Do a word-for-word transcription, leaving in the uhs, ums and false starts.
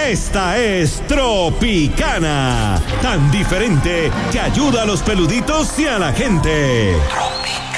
Esta es Tropicana, tan diferente que ayuda a los peluditos y a la gente. Tropicana.